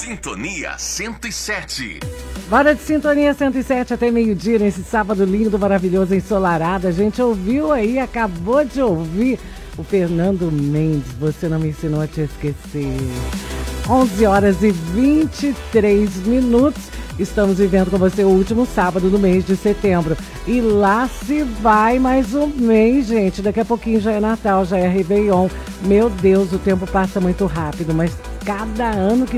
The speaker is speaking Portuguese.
Sintonia 107. Bora de Sintonia 107 até meio-dia, nesse sábado lindo, maravilhoso, ensolarado. A gente ouviu aí, acabou de ouvir o Fernando Mendes, Você Não Me Ensinou a Te Esquecer. 11 horas e 23 minutos. Estamos vivendo com você o último sábado do mês de setembro. E lá se vai mais um mês, gente. Daqui a pouquinho já é Natal, já é Réveillon. Meu Deus, o tempo passa muito rápido, mas cada ano que